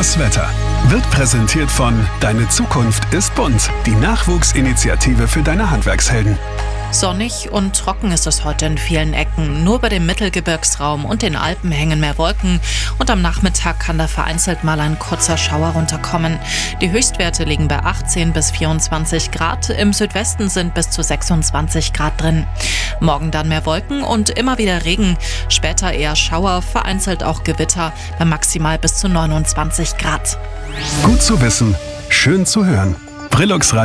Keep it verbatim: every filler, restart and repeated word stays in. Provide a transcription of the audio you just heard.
Das Wetter wird präsentiert von Deine Zukunft ist bunt, die Nachwuchsinitiative für deine Handwerkshelden. Sonnig und trocken ist es heute in vielen Ecken. Nur bei dem Mittelgebirgsraum und den Alpen hängen mehr Wolken und am Nachmittag kann da vereinzelt mal ein kurzer Schauer runterkommen. Die Höchstwerte liegen bei achtzehn bis vierundzwanzig Grad, im Südwesten sind bis zu sechsundzwanzig Grad drin. Morgen dann mehr Wolken und immer wieder Regen, später eher Schauer, vereinzelt auch Gewitter, bei maximal bis zu neunundzwanzig Grad. Gut zu wissen, schön zu hören. Brillux